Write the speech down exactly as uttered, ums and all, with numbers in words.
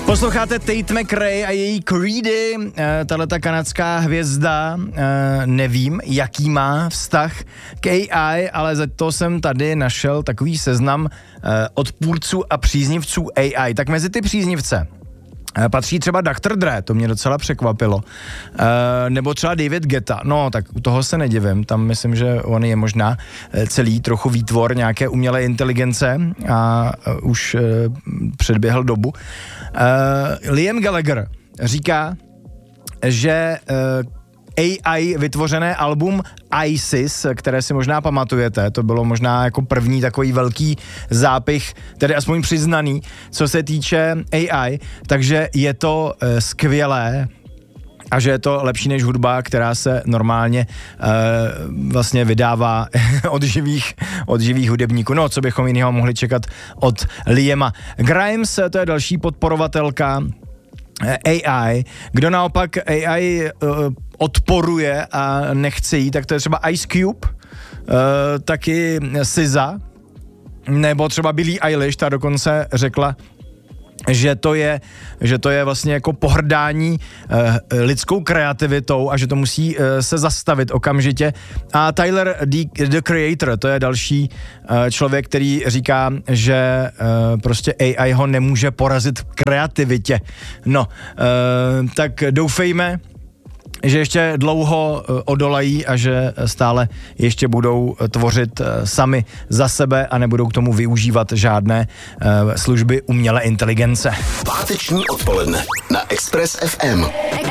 Posloucháte Tate McRae a její Creedy, tahleta kanadská hvězda, nevím, jaký má vztah k A I, ale za to jsem tady našel takový seznam odpůrců a příznivců A I. Tak mezi ty příznivce patří třeba doktor Dre, to mě docela překvapilo, e, nebo třeba David Guetta, no tak u toho se nedivím, tam myslím, že on je možná celý trochu výtvor nějaké umělé inteligence a už e, předběhl dobu. E, Liam Gallagher říká, že e, A I vytvořené album ISIS, které si možná pamatujete, to bylo možná jako první takový velký zápich, tedy aspoň přiznaný, co se týče A I, takže je to e, skvělé a že je to lepší než hudba, která se normálně e, vlastně vydává od živých, od živých hudebníků. No, co bychom jiného mohli čekat od Liama. Grimes, to je další podporovatelka A I. Kdo naopak A I uh, odporuje a nechce jí, tak to je třeba Ice Cube, uh, taky S Z A, nebo třeba Billie Eilish, ta dokonce řekla, že to je, že to je vlastně jako pohrdání uh, lidskou kreativitou a že to musí uh, se zastavit okamžitě. A Tyler, the, the Creator, to je další uh, člověk, který říká, že uh, prostě A I ho nemůže porazit v kreativitě. No, uh, tak doufejme, že ještě dlouho odolají a že stále ještě budou tvořit sami za sebe a nebudou k tomu využívat žádné služby umělé inteligence. Páteční odpoledne na Express F M.